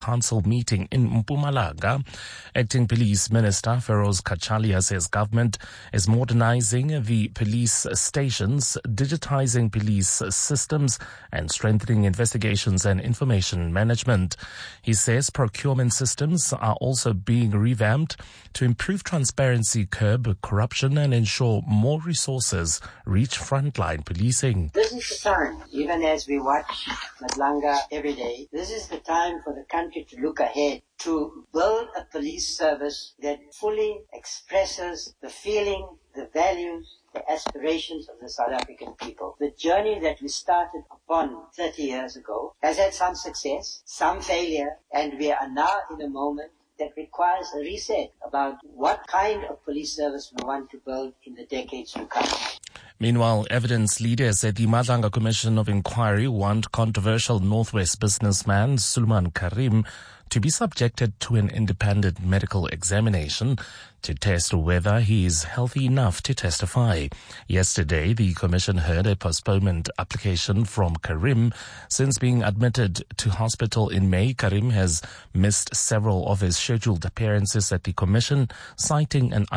Council meeting in Mpumalanga. Acting Police Minister Feroz Kachalia says government is modernizing the police stations, digitizing police systems and strengthening investigations and information management. He says procurement systems are also being revamped to improve transparency, curb corruption and ensure more resources reach frontline policing. This is the time, even as we watch Madlanga every day, this is the time for the country to look ahead, to build a police service that fully expresses the feeling, the values, the aspirations of the South African people. The journey that we started upon 30 years ago has had some success, some failure, and we are now in a moment that requires a reset about what kind of police service we want to build in the decades to come. Meanwhile, evidence leaders at the Madlanga Commission of Inquiry want controversial Northwest businessman Suleiman Karim to be subjected to an independent medical examination to test whether he is healthy enough to testify. Yesterday, the commission heard a postponement application from Karim. Since being admitted to hospital in May, Karim has missed several of his scheduled appearances at the commission, citing an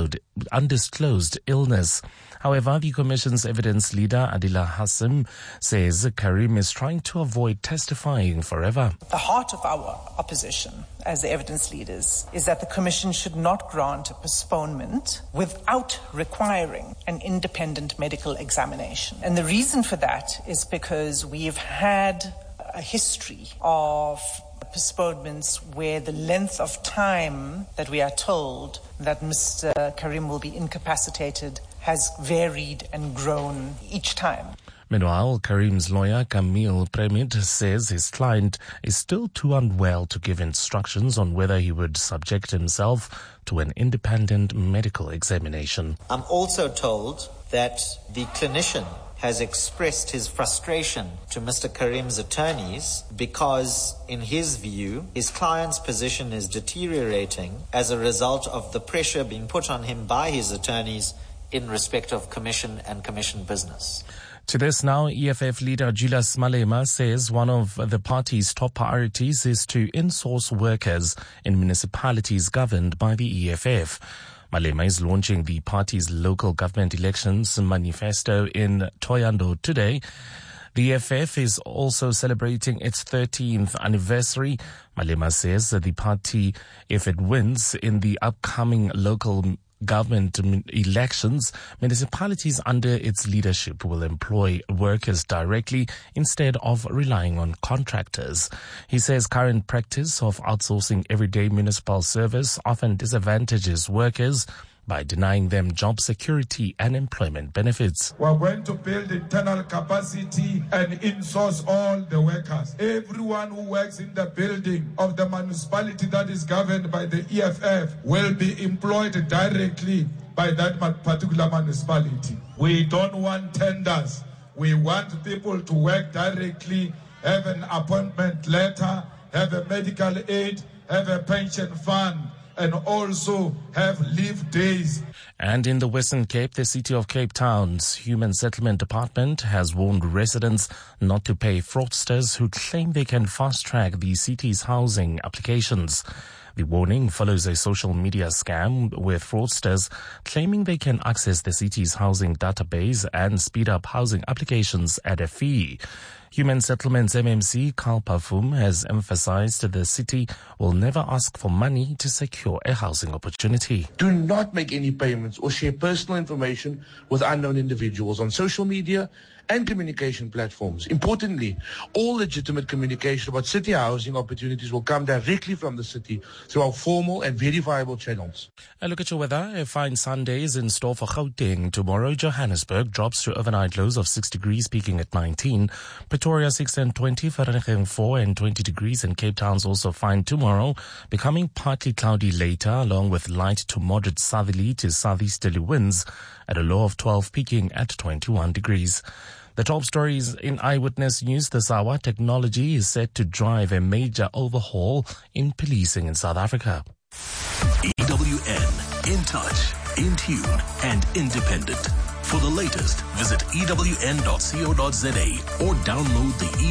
undisclosed illness. However, the commission's evidence leader, Adila Hassim, says Karim is trying to avoid testifying forever. The heart of our opposition as the evidence leaders is that the commission should not grant a postponement without requiring an independent medical examination. And the reason for that is because we've had a history of postponements where the length of time that we are told that Mr. Karim will be incapacitated has varied and grown each time. Meanwhile, Karim's lawyer, Camille Premit, says his client is still too unwell to give instructions on whether he would subject himself to an independent medical examination. I'm also told that the clinician has expressed his frustration to Mr. Karim's attorneys because, in his view, his client's position is deteriorating as a result of the pressure being put on him by his attorneys in respect of commission and commission business. To this now, EFF leader Julius Malema says one of the party's top priorities is to insource workers in municipalities governed by the EFF. Malema is launching the party's local government elections manifesto in Thohoyandou today. The EFF is also celebrating its 13th anniversary. Malema says that the party, if it wins in the upcoming local government elections, municipalities under its leadership will employ workers directly instead of relying on contractors. He says current practice of outsourcing everyday municipal service often disadvantages workers by denying them job security and employment benefits. We're going to build internal capacity and insource all the workers. Everyone who works in the building of the municipality that is governed by the EFF will be employed directly by that particular municipality. We don't want tenders. We want people to work directly, have an appointment letter, have a medical aid, have a pension fund, and also have leave days. And in the Western Cape, the City of Cape Town's Human Settlement Department has warned residents not to pay fraudsters who claim they can fast-track the city's housing applications. The warning follows a social media scam with fraudsters claiming they can access the city's housing database and speed up housing applications at a fee. Human Settlements MMC Carl Parfum has emphasized that the city will never ask for money to secure a housing opportunity. Do not make any payments or share personal information with unknown individuals on social media and communication platforms. Importantly, all legitimate communication about city housing opportunities will come directly from the city through our formal and verifiable channels. A look at your weather. A fine Sunday is in store for Gauteng. Tomorrow, Johannesburg drops to overnight lows of 6 degrees, peaking at 19. Pretoria 6 and 20, Vereeniging 4 and 20 degrees, and Cape Town's also fine tomorrow, becoming partly cloudy later, along with light to moderate southerly to southeasterly winds at a low of 12, peaking at 21 degrees. The top stories in Eyewitness News this hour. Technology is set to drive a major overhaul in policing in South Africa. EWN, in touch, in tune, and independent. For the latest, visit ewn.co.za or download the